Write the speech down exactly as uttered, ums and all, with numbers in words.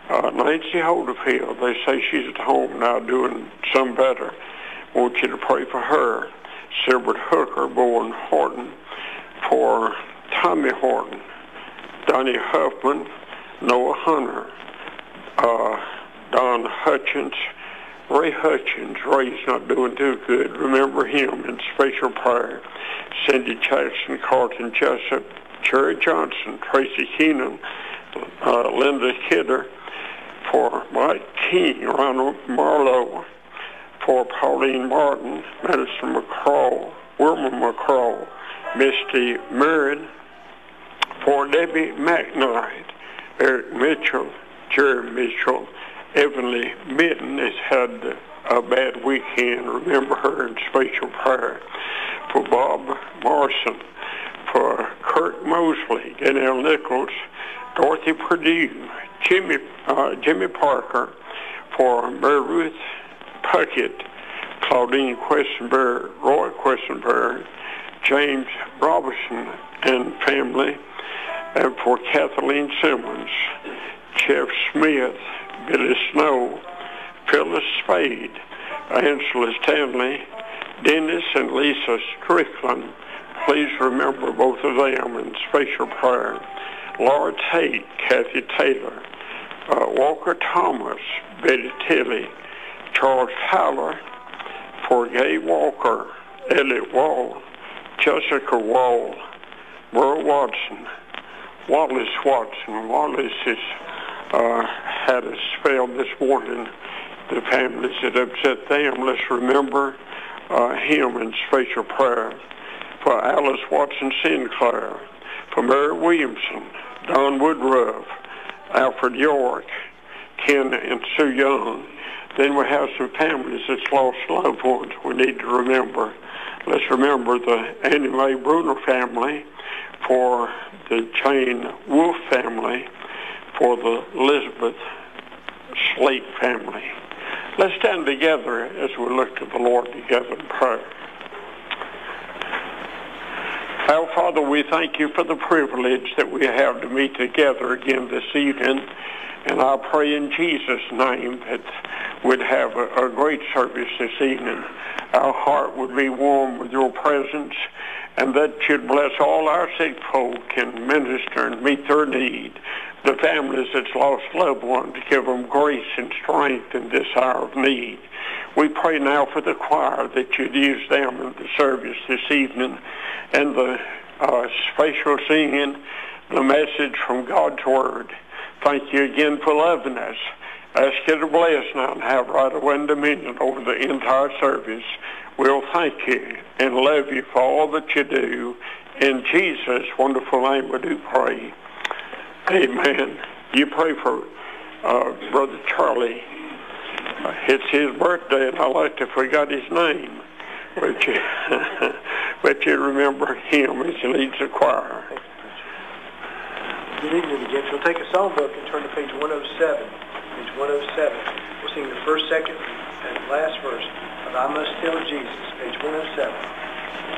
Uh, Nancy Holderfield, they say she's at home now doing some better. Want you to pray for her. Silbert Hooker, born Horton, for Tommy Horton, Donnie Huffman, Noah Hunter, uh, Don Hutchins, Ray Hutchins. Ray's not doing too good. Remember him in special prayer. Cindy Jackson, Carlton Jessup, Jerry Johnson, Tracy Keenan, uh, Linda Kidder, for Mike King, Ronald Marlowe, for Pauline Martin, Madison McCraw, Wilma McCraw, Misty Merritt, for Debbie McKnight, Eric Mitchell, Jerry Mitchell, Evanly Mitten has had a bad weekend. Remember her in special prayer. For Bob Morrison, for Kurt Mosley, Danielle Nichols, Dorothy Purdue, Jimmy uh, Jimmy Parker, for Mary Ruth Puckett, Claudine Questenberry, Roy Questenberry, James Robinson and family, and for Kathleen Simmons, Jeff Smith, Billy Snow, Phyllis Spade, Angela Stanley, Dennis and Lisa Strickland. Please remember both of them in special prayer. Laura Tate, Kathy Taylor, uh, Walker Thomas, Betty Tilley, Charles Tyler, for Gay Walker, Elliot Wall, Jessica Wall, Merle Watson, Wallace Watson. Wallace has uh, had a spell this morning. The families that upset them, let's remember uh, him in special prayer. For Alice Watson Sinclair, for Mary Williamson, Don Woodruff, Alfred York, Ken and Sue Young. Then we have some families that's lost loved ones we need to remember. Let's remember the Annie Mae Bruner family, for the Jane Wolf family, for the Elizabeth Slate family. Let's stand together as we look to the Lord together in prayer. Our Father, we thank you for the privilege that we have to meet together again this evening. And I pray in Jesus' name that we'd have a, a great service this evening. Our heart would be warm with your presence, and that you'd bless all our sick folk and minister and meet their need. The families that's lost loved ones, give them grace and strength in this hour of need. We pray now for the choir that you'd use them in the service this evening, and the uh, special singing, the message from God's Word. Thank you again for loving us. Ask you to bless now and have right away and dominion over the entire service. We'll thank you and love you for all that you do. In Jesus' wonderful name we do pray. Amen. You pray for uh, Brother Charlie. Uh, it's his birthday, and I like to forget his name. But you, but you remember him as he leads the choir. Good evening again. So we'll take a songbook and turn to page one oh seven. Page one oh seven. We'll sing the first, second, and last verse of I Must Tell Jesus, page one oh seven.